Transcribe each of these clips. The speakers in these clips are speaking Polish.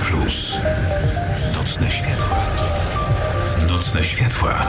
Plus. Nocne światła. Nocne światła.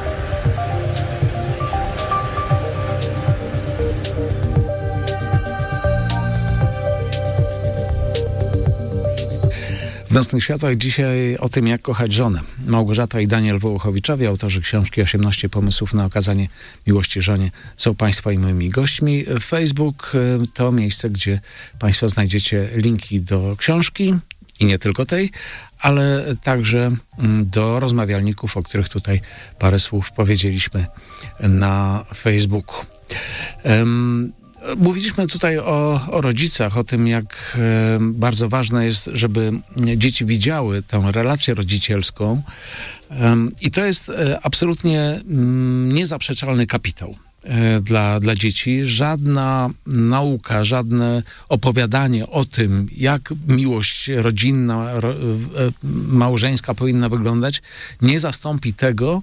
W Nocnych Światłach dzisiaj o tym, jak kochać żonę. Małgorzata i Daniel Wołochowiczowie, autorzy książki 18 pomysłów na okazanie miłości żonie, są Państwa i moimi gośćmi. Facebook to miejsce, gdzie Państwo znajdziecie linki do książki i nie tylko tej, ale także do rozmawialników, o których tutaj parę słów powiedzieliśmy na Facebooku. Mówiliśmy tutaj o rodzicach, o tym, jak bardzo ważne jest, żeby dzieci widziały tę relację rodzicielską. I to jest absolutnie niezaprzeczalny kapitał dla dzieci. Żadna nauka, żadne opowiadanie o tym, jak miłość rodzinna, małżeńska powinna wyglądać, nie zastąpi tego,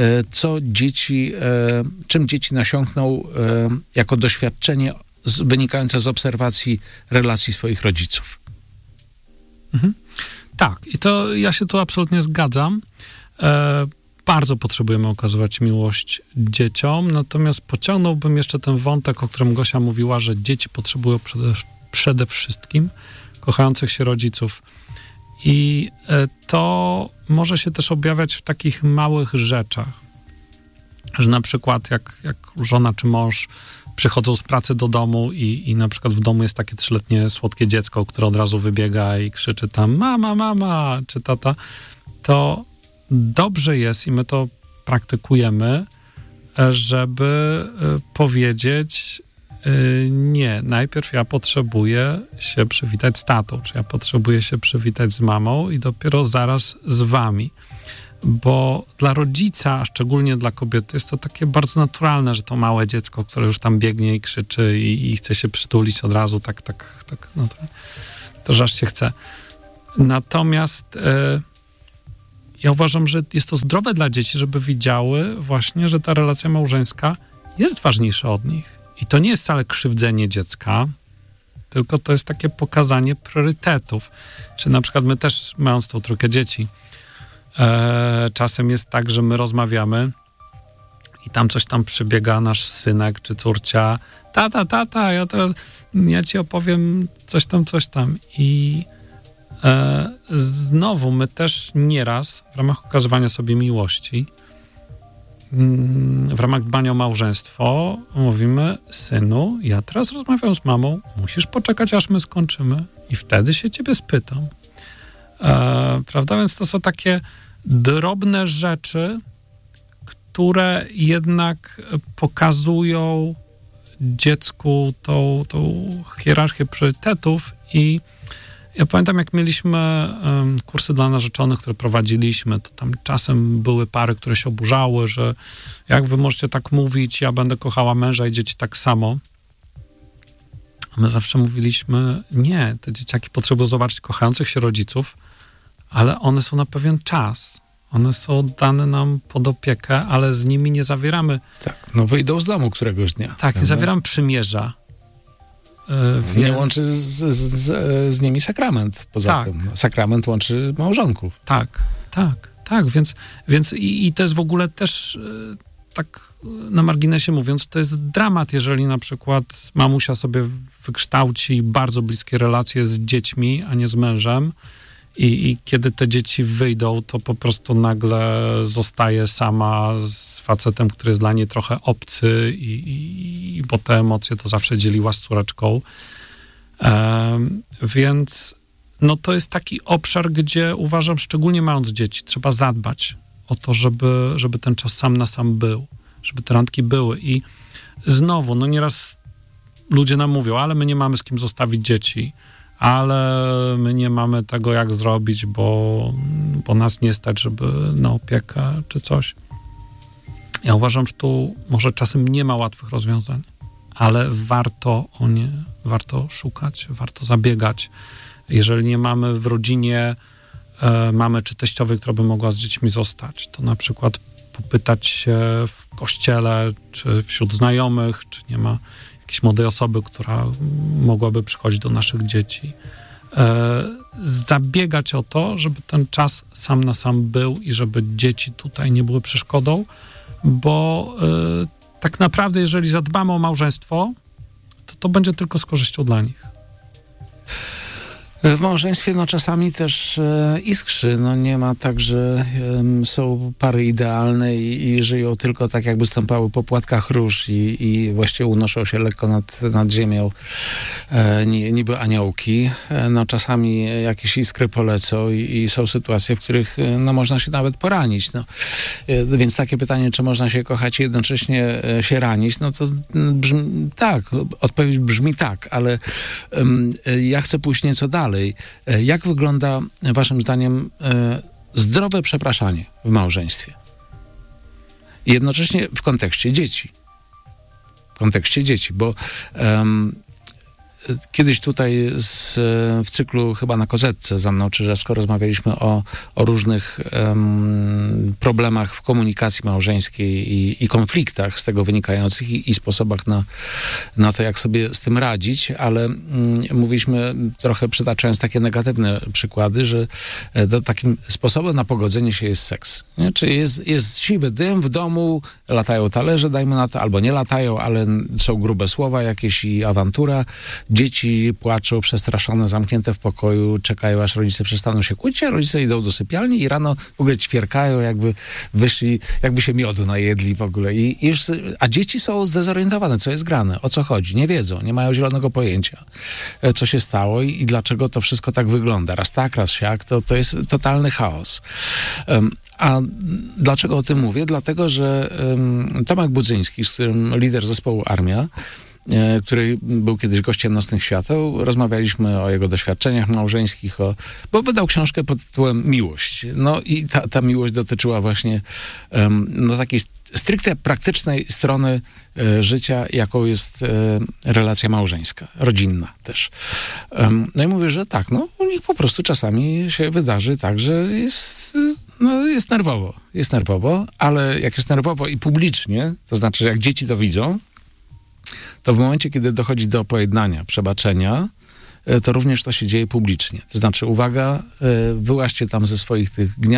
czym dzieci nasiąkną jako doświadczenie wynikające z obserwacji relacji swoich rodziców. Mhm. Tak, i to ja się tu absolutnie zgadzam. Bardzo potrzebujemy okazywać miłość dzieciom, natomiast pociągnąłbym jeszcze ten wątek, o którym Gosia mówiła, że dzieci potrzebują przede wszystkim kochających się rodziców. I to może się też objawiać w takich małych rzeczach, że na przykład jak żona czy mąż przychodzą z pracy do domu i na przykład w domu jest takie 3-letnie słodkie dziecko, które od razu wybiega i krzyczy tam mama, czy tata, to dobrze jest i my to praktykujemy, żeby powiedzieć nie, najpierw ja potrzebuję się przywitać z tatą, czy ja potrzebuję się przywitać z mamą i dopiero zaraz z wami. Bo dla rodzica, a szczególnie dla kobiety, jest to takie bardzo naturalne, że to małe dziecko, które już tam biegnie i krzyczy i chce się przytulić od razu, tak, no to że aż się chce. Natomiast ja uważam, że jest to zdrowe dla dzieci, żeby widziały właśnie, że ta relacja małżeńska jest ważniejsza od nich. I to nie jest wcale krzywdzenie dziecka, tylko to jest takie pokazanie priorytetów. Czy na przykład my też, mając tą trójkę dzieci, czasem jest tak, że my rozmawiamy i tam coś tam przybiega nasz synek czy córcia. Tata, ja ci opowiem coś tam. I znowu my też nieraz w ramach okazywania sobie miłości, w ramach dbania o małżeństwo mówimy: synu, ja teraz rozmawiam z mamą, musisz poczekać, aż my skończymy i wtedy się ciebie spytam. Prawda? Więc to są takie drobne rzeczy, które jednak pokazują dziecku tą hierarchię priorytetów. I ja pamiętam, jak mieliśmy kursy dla narzeczonych, które prowadziliśmy, to tam czasem były pary, które się oburzały, że jak wy możecie tak mówić, ja będę kochała męża i dzieci tak samo. A my zawsze mówiliśmy: nie, te dzieciaki potrzebują zobaczyć kochających się rodziców, ale one są na pewien czas. One są oddane nam pod opiekę, ale z nimi nie zawieramy... Tak, no wyjdą z domu któregoś dnia. Tak, nie zawieramy przymierza. Nie łączy z nimi sakrament poza tym. Sakrament łączy małżonków. Tak, więc i to jest w ogóle też tak na marginesie mówiąc, to jest dramat, jeżeli na przykład mamusia sobie wykształci bardzo bliskie relacje z dziećmi, a nie z mężem i kiedy te dzieci wyjdą, to po prostu nagle zostaje sama z facetem, który jest dla niej trochę obcy i bo te emocje to zawsze dzieliła z córeczką. Więc no to jest taki obszar, gdzie uważam, szczególnie mając dzieci, trzeba zadbać o to, żeby ten czas sam na sam był, żeby te randki były. I znowu, no nieraz ludzie nam mówią: ale my nie mamy z kim zostawić dzieci, ale my nie mamy tego, jak zrobić, bo nas nie stać, żeby na opiekę czy coś. Ja uważam, że tu może czasem nie ma łatwych rozwiązań, ale warto szukać, warto zabiegać. Jeżeli nie mamy w rodzinie mamy czy teściowej, która by mogła z dziećmi zostać, to na przykład popytać się w kościele, czy wśród znajomych, czy nie ma jakiejś młodej osoby, która mogłaby przychodzić do naszych dzieci. zabiegać o to, żeby ten czas sam na sam był i żeby dzieci tutaj nie były przeszkodą, bo tak naprawdę, jeżeli zadbamy o małżeństwo, to będzie tylko z korzyścią dla nich. W małżeństwie czasami też iskrzy. Nie ma tak, że są pary idealne i żyją tylko tak, jakby stąpały po płatkach róż i właściwie unoszą się lekko nad ziemią, niby aniołki. Czasami jakieś iskry polecą i są sytuacje, w których można się nawet poranić. Więc takie pytanie, czy można się kochać i jednocześnie się ranić, to brzmi tak. Odpowiedź brzmi tak, ale ja chcę pójść nieco dalej. Jak wygląda waszym zdaniem zdrowe przepraszanie w małżeństwie? I jednocześnie w kontekście dzieci. Bo kiedyś tutaj w cyklu chyba na Kozetce z Anną Czyżewską rozmawialiśmy o różnych problemach w komunikacji małżeńskiej i konfliktach z tego wynikających i sposobach na to, jak sobie z tym radzić, ale mówiliśmy trochę przytaczając takie negatywne przykłady, że takim sposobem na pogodzenie się jest seks. Nie? Czyli jest siwy dym w domu, latają talerze, dajmy na to, albo nie latają, ale są grube słowa jakieś i awantura. Dzieci płaczą, przestraszone, zamknięte w pokoju, czekają, aż rodzice przestaną się kłócić, a rodzice idą do sypialni i rano w ogóle ćwierkają, jakby wyszli, jakby się miodu najedli w ogóle. A dzieci są zdezorientowane, co jest grane, o co chodzi. Nie wiedzą, nie mają zielonego pojęcia, co się stało i dlaczego to wszystko tak wygląda. Raz tak, raz siak, to jest totalny chaos. A dlaczego o tym mówię? Dlatego, że Tomek Budzyński, z którym lider zespołu Armia, który był kiedyś gościem Nocnych Świateł. Rozmawialiśmy o jego doświadczeniach małżeńskich, bo wydał książkę pod tytułem Miłość. I ta miłość dotyczyła właśnie takiej stricte praktycznej strony życia, jaką jest relacja małżeńska, rodzinna też. I mówię, że tak, u nich po prostu czasami się wydarzy tak, że jest nerwowo, ale jak jest nerwowo i publicznie, to znaczy, że jak dzieci to widzą, to w momencie, kiedy dochodzi do pojednania, przebaczenia, to również to się dzieje publicznie. To znaczy, uwaga, wyłaźcie tam ze swoich tych gniazd